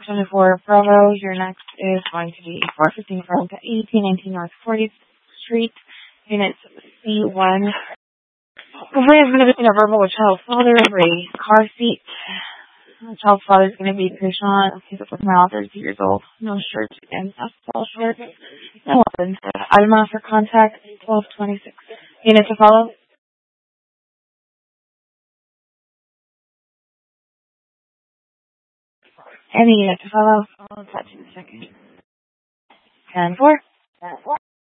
24 Bravo. Your next is going to be 415 from 1819 North 40th Street, Unit C1. Hopefully it's going to be a verbal with child's father over a car seat. The child's father is going to be Krishna. He's a male, 32 years old. No shirt and basketball shorts. No weapons. Item for contact 1226. Unit to follow. Any unit to follow. I'll touch in a second. 10-4.